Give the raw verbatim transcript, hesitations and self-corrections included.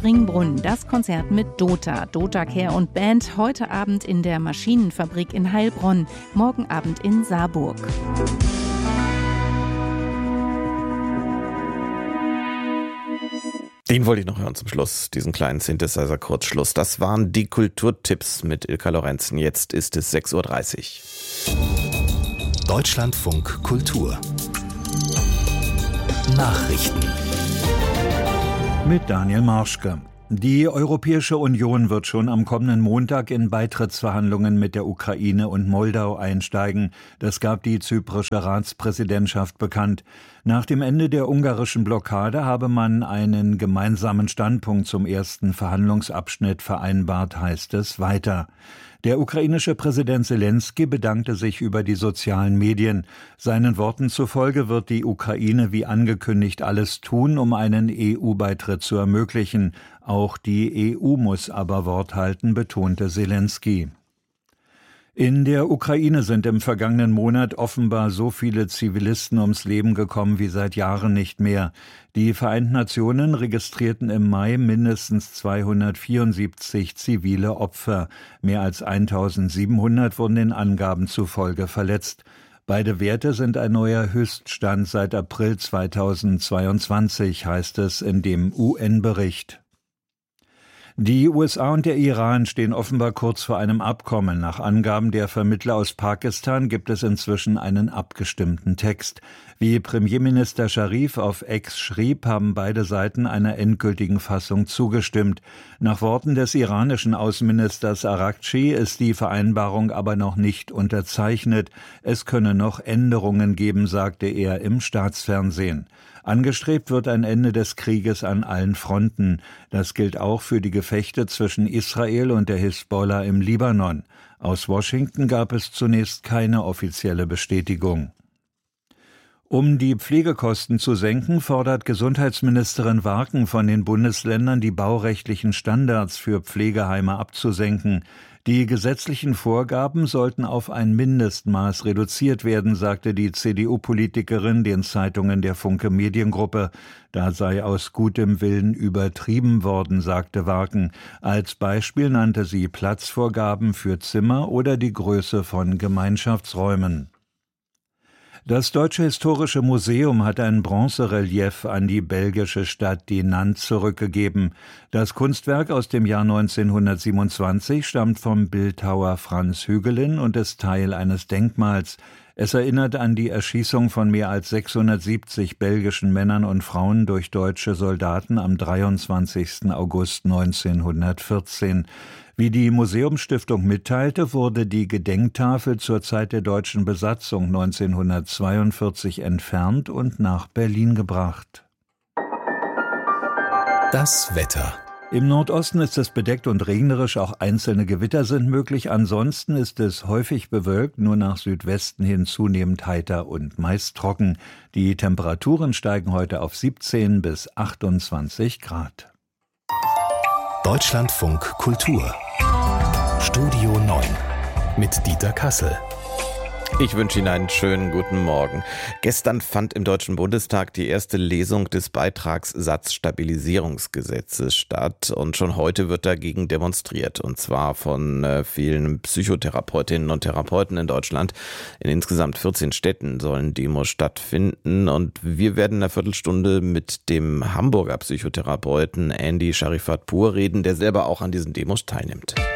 Springbrunnen, das Konzert mit Dota, Dota Care und Band, heute Abend in der Maschinenfabrik in Heilbronn, morgen Abend in Saarburg. Den wollte ich noch hören zum Schluss, diesen kleinen Synthesizer-Kurzschluss. Das waren die Kulturtipps mit Ilka Lorenzen. Jetzt ist es sechs Uhr dreißig. Deutschlandfunk Kultur Nachrichten mit Daniel Marschke. Die Europäische Union wird schon am kommenden Montag in Beitrittsverhandlungen mit der Ukraine und Moldau einsteigen. Das gab die zyprische Ratspräsidentschaft bekannt. Nach dem Ende der ungarischen Blockade habe man einen gemeinsamen Standpunkt zum ersten Verhandlungsabschnitt vereinbart, heißt es weiter. Der ukrainische Präsident Selenskyj bedankte sich über die sozialen Medien. Seinen Worten zufolge wird die Ukraine wie angekündigt alles tun, um einen E U-Beitritt zu ermöglichen. Auch die E U muss aber Wort halten, betonte Selenskyj. In der Ukraine sind im vergangenen Monat offenbar so viele Zivilisten ums Leben gekommen wie seit Jahren nicht mehr. Die Vereinten Nationen registrierten im Mai mindestens zweihundertvierundsiebzig zivile Opfer. Mehr als eintausendsiebenhundert wurden den Angaben zufolge verletzt. Beide Werte sind ein neuer Höchststand seit April zweitausendzweiundzwanzig, heißt es in dem U N-Bericht. Die U S A und der Iran stehen offenbar kurz vor einem Abkommen. Nach Angaben der Vermittler aus Pakistan gibt es inzwischen einen abgestimmten Text. Wie Premierminister Scharif auf X schrieb, haben beide Seiten einer endgültigen Fassung zugestimmt. Nach Worten des iranischen Außenministers Araghchi ist die Vereinbarung aber noch nicht unterzeichnet. Es könne noch Änderungen geben, sagte er im Staatsfernsehen. Angestrebt wird ein Ende des Krieges an allen Fronten. Das gilt auch für die Gefechte zwischen Israel und der Hisbollah im Libanon. Aus Washington gab es zunächst keine offizielle Bestätigung. Um die Pflegekosten zu senken, fordert Gesundheitsministerin Warken von den Bundesländern, die baurechtlichen Standards für Pflegeheime abzusenken. Die gesetzlichen Vorgaben sollten auf ein Mindestmaß reduziert werden, sagte die C D U-Politikerin den Zeitungen der Funke Mediengruppe. Da sei aus gutem Willen übertrieben worden, sagte Warken. Als Beispiel nannte sie Platzvorgaben für Zimmer oder die Größe von Gemeinschaftsräumen. Das Deutsche Historische Museum hat ein Bronzerelief an die belgische Stadt Dinant zurückgegeben. Das Kunstwerk aus dem Jahr neunzehnhundertsiebenundzwanzig stammt vom Bildhauer Franz Hügelin und ist Teil eines Denkmals. Es erinnert an die Erschießung von mehr als sechshundertsiebzig belgischen Männern und Frauen durch deutsche Soldaten am dreiundzwanzigsten August neunzehnhundertvierzehn. Wie die Museumsstiftung mitteilte, wurde die Gedenktafel zur Zeit der deutschen Besatzung neunzehnhundertzweiundvierzig entfernt und nach Berlin gebracht. Das Wetter. Im Nordosten ist es bedeckt und regnerisch, auch einzelne Gewitter sind möglich. Ansonsten ist es häufig bewölkt, nur nach Südwesten hin zunehmend heiter und meist trocken. Die Temperaturen steigen heute auf siebzehn bis achtundzwanzig Grad. Deutschlandfunk Kultur Studio neun mit Dieter Kassel. Ich wünsche Ihnen einen schönen guten Morgen. Gestern fand im Deutschen Bundestag die erste Lesung des Beitragssatzstabilisierungsgesetzes statt und schon heute wird dagegen demonstriert, und zwar von äh, vielen Psychotherapeutinnen und Therapeuten in Deutschland. In insgesamt vierzehn Städten sollen Demos stattfinden und wir werden in einer Viertelstunde mit dem Hamburger Psychotherapeuten Andy Sharifatpour reden, der selber auch an diesen Demos teilnimmt.